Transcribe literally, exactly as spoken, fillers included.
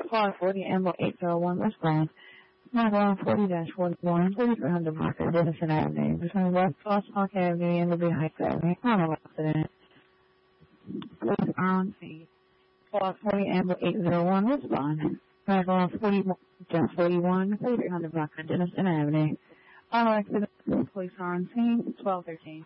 Fog forty, Ambo eight oh one, westbound. Nine forty dash forty-one, thirty-three hundred Market, Dennison Avenue, between West Lost Park Avenue and Liberty Heights Avenue. Auto accident. Police are on scene. Fog forty, Ambo eight oh one, westbound. Nine forty dash forty-one, thirty-three hundred Market, Dennison Avenue. Auto accident. Police are on scene. twelve thirteen.